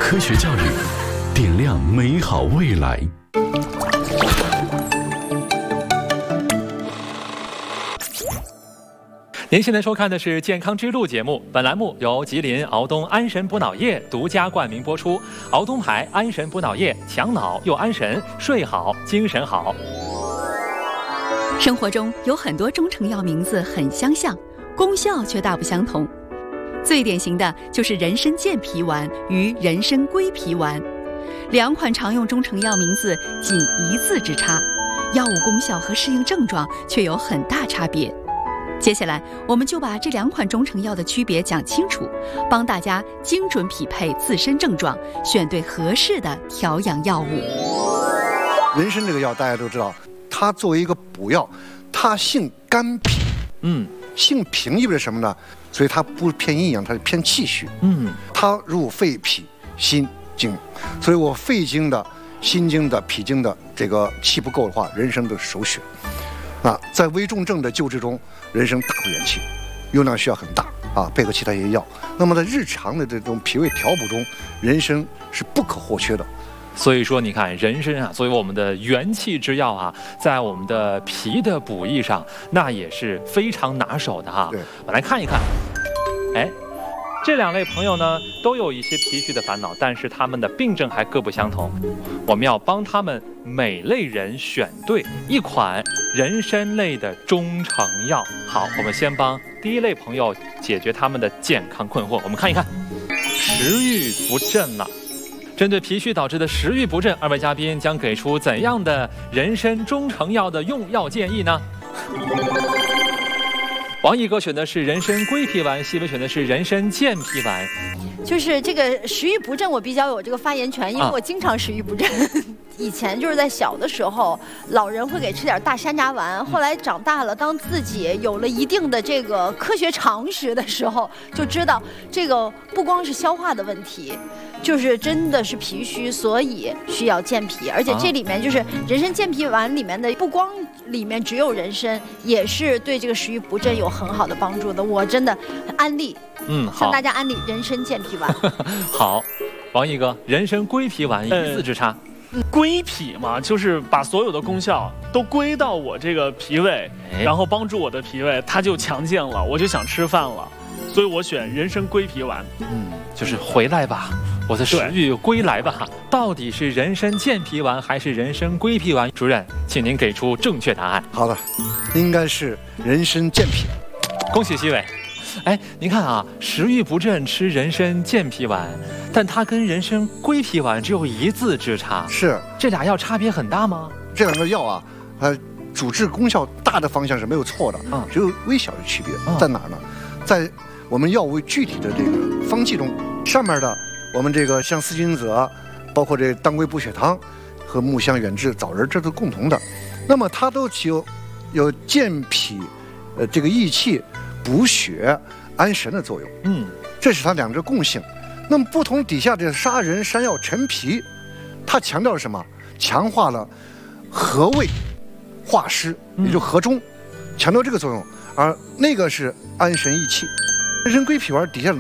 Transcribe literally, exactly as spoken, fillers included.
科学教育，点亮美好未来。 您现在收看的是《健康之路》节目，本栏目由吉林敖东安神补脑液独家冠名播出。敖东牌安神补脑液，强脑又安神，睡好精神好。 生活中有很多中成药名字很相像，功效却大不相同。最典型的就是人参健脾丸与人参归脾丸，两款常用中成药名字仅一字之差，药物功效和适应症状却有很大差别。接下来，我们就把这两款中成药的区别讲清楚，帮大家精准匹配自身症状，选对合适的调养药物。 人参这个药大家都知道，它作为一个补药，它性甘平， 嗯， 性平意味着什么呢？所以它不偏阴阳，它是偏气虚。 嗯， 它入肺、脾、心、经，所以我肺经的、心经的、脾经的这个气不够的话，人参都是首选。啊，在危重症的救治中，人参大补元气，用量需要很大啊，配合其他一些药。那么在日常的这种脾胃调补中，人参是不可或缺的。 所以说，你看人参啊，作为我们的元气之药啊，在我们的脾的补益上，那也是非常拿手的哈。 对， 我来看一看，哎。这两位朋友呢，都有一些脾虚的烦恼，但是他们的病症还各不相同。我们要帮他们每类人选对一款人参类的中成药。好，我们先帮第一类朋友解决他们的健康困惑。我们看一看，食欲不振了。针对脾虚导致的食欲不振，二位嘉宾将给出怎样的人参中成药的用药建议呢？王毅哥选的是人参归脾丸，西北选的是人参健脾丸。 就是这个食欲不振，我比较有这个发言权，因为我经常食欲不振。啊以前就是在小的时候，老人会给吃点大山楂丸。后来长大了，当自己有了一定的这个科学常识的时候，就知道这个不光是消化的问题，就是真的是脾虚，所以需要健脾。而且这里面就是人参健脾丸里面的，不光里面只有人参，也是对这个食欲不振有很好的帮助的。我真的安利， 嗯，好， 向大家安利人参健脾丸。 好，王毅哥，人参归脾丸一字之差。 嗯、归脾嘛，就是把所有的功效都归到我这个脾胃， 哎、 然后帮助我的脾胃，它就强健了，我就想吃饭了，所以我选人参归脾丸。 嗯，就是回来吧，我的食欲归来吧。到底是人参健脾丸还是人参归脾丸？主任，请您给出正确答案。 好的，应该是人参健脾。 恭喜西伟。哎，您看啊，食欲不振吃人参健脾丸，但它跟人参归脾丸只有一字之差。 是， 这俩药差别很大吗？ 这两个药啊，呃，主治功效大的方向是没有错的， 嗯， 只有微小的区别。 嗯、 在哪儿呢？在我们药物具体的这个方剂中，上面的我们这个像四君子，包括这当归补血汤和木香远志枣仁，这都共同的。那么它都起有有健脾，呃，这个益气、补血、安神的作用。 嗯， 这是它两者共性。那么不同底下这杀人山药陈皮，它强调了什么？强化了和胃、化湿，也就和中，强调这个作用。而那个是安神益气。人参归脾丸底下